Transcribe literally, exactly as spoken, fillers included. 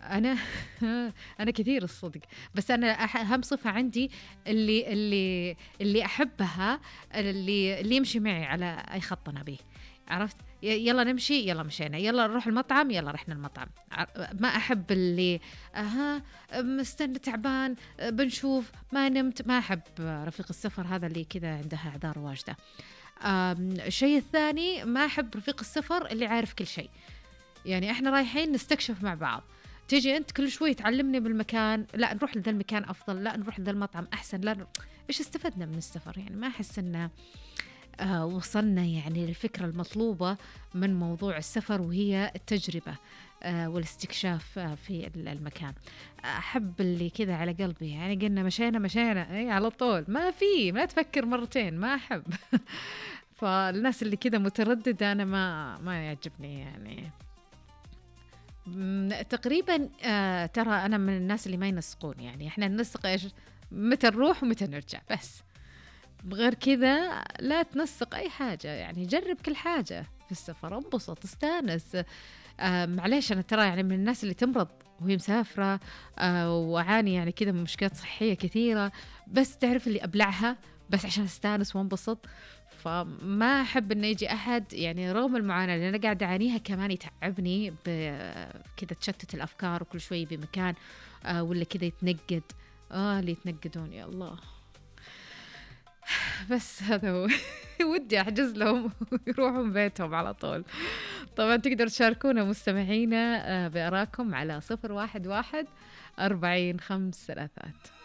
أنا أنا كثير الصدق، بس أنا أح أهم صفة عندي اللي اللي اللي أحبها، اللي اللي يمشي معي على أي خط أنا بيه، عرفت؟ ي يالّا نمشي، يالّا مشينا، يالّا نروح المطعم، يالّا رحنا المطعم. ع ما أحب اللي أها مستني تعبان، بنشوف، ما نمت. ما أحب رفيق السفر هذا اللي كذا عنده أعذار واجدة. آمم الشيء الثاني، ما أحب رفيق السفر اللي عارف كل شيء. يعني إحنا رايحين نستكشف مع بعض، تيجي أنت كل شوي تعلمني بالمكان، لأ نروح لذا المكان أفضل، لأ نروح لذا المطعم أحسن، لا ن إيش استفدنا من السفر؟ يعني ما أحس إنه آآ وصلنا يعني للفكرة المطلوبة من موضوع السفر، وهي التجربة آآ والاستكشاف آه، في ال المكان. أحب اللي كذا على قلبي، يعني قلنا مشينا، مشينا، أي على طول، ما في ما تفكر مرتين، ما أحب. فالناس اللي كذا مترددة أنا ما ما يعجبني يعني. امم، تقريبًا آآ ترى أنا من الناس اللي ما ينسقون، يعني إحنا ننسق إيش؟ متى نروح ومتى نرجع بس. غير كذا لا تنسق أي حاجة، يعني جرب كل حاجة في السفر، انبسط، استانس. آآ معليش أنا ترى يعني من الناس اللي تمرض وهي مسافرة، آآ وأعاني يعني كذا من مشكلات صحية كثيرة، بس تعرف اللي أبلعها بس عشان أستانس وانبسط. فما أحب إنه يجي أحد يعني رغم المعاناة اللي أنا قاعدة أعانيها كمان يتعبني بكذا تشتت الأفكار وكل شوي بمكان، آه ولا كذا يتنقد. آه اللي يتنقدون يا الله. بس هذا هو. ودي أحجز لهم ويروحون بيتهم على طول. طبعا تقدر تشاركونا مستمعينا آه، بآراءكم على صفر واحد واحد أربعين خمس ثلاثات.